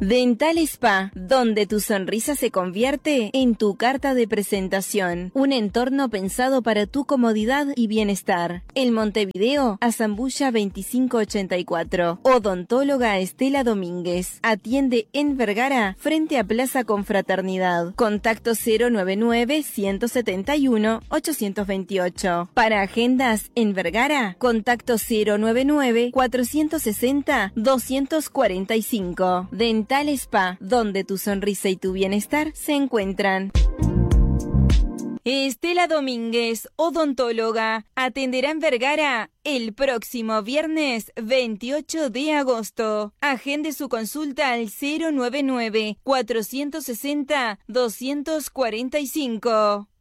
Dental Spa, donde tu sonrisa se convierte en tu carta de presentación. Un entorno pensado para tu comodidad y bienestar. En Montevideo, a Zambulla 2584. Odontóloga Estela Domínguez. Atiende en Vergara, frente a Plaza Confraternidad. Contacto 099-171-828. Para agendas en Vergara, contacto 099-460-245. Dental Spa, donde tu sonrisa y tu bienestar se encuentran. Estela Domínguez, odontóloga, atenderá en Vergara el próximo viernes 28 de agosto. Agende su consulta al 099-460-245.